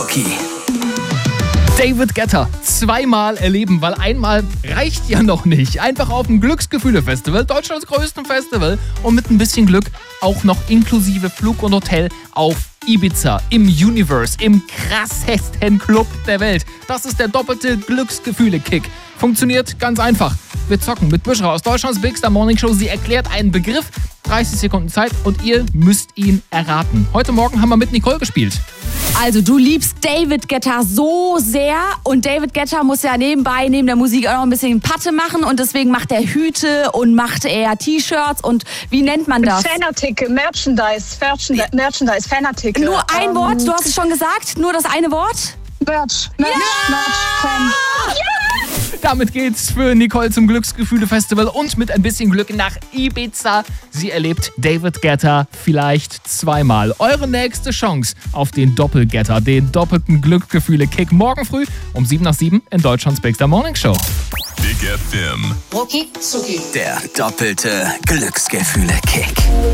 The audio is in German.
Okay. David Guetta zweimal erleben, weil einmal reicht ja noch nicht. Einfach auf dem Glücksgefühle-Festival, Deutschlands größten Festival, und mit ein bisschen Glück auch noch inklusive Flug und Hotel auf Ibiza, im Universe, im krassesten Club der Welt. Das ist der doppelte Glücksgefühle-Kick. Funktioniert ganz einfach. Wir zocken mit Büschra aus Deutschlands Big Star Morning Show. Sie erklärt einen Begriff, 30 Sekunden Zeit und ihr müsst ihn erraten. Heute Morgen haben wir mit Nicole gespielt. Also du liebst David Guetta so sehr und David Guetta muss ja nebenbei, neben der Musik auch noch ein bisschen Patte machen und deswegen macht er Hüte und macht er T-Shirts und wie nennt man das? Fanartikel, Merchandise, Fanartikel. Nur ein Wort, du hast es schon gesagt, nur das eine Wort? Merch. Damit geht's für Nicole zum Glücksgefühle-Festival und mit ein bisschen Glück nach Ibiza. Sie erlebt David Guetta vielleicht zweimal. Eure nächste Chance auf den Doppelgetter, den doppelten Glücksgefühle-Kick. Morgen früh um 7:07 in Deutschlands Big Star Morning Show. Big FM. Rucki Zucki. Der doppelte Glücksgefühle-Kick.